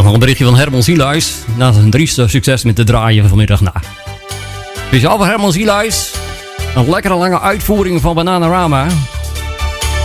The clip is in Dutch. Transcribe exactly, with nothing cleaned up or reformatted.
kreeg nog een berichtje van Herman Zielijs. Na zijn drieste succes met de draaien vanmiddag na. Speciaal voor Herman Zielijs. Een lekkere lange uitvoering van Bananarama.